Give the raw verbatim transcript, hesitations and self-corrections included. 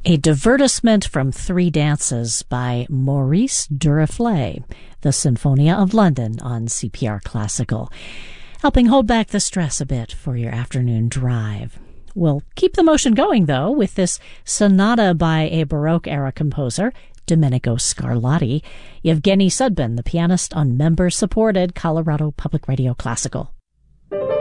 A divertissement from Three Dances by Maurice Duruflé, the Sinfonia of London on C P R Classical, helping hold back the stress a bit for your afternoon drive. We'll keep the motion going, though, with this sonata by a Baroque-era composer, Domenico Scarlatti, Yevgeny Sudbin, the pianist on member-supported Colorado Public Radio Classical.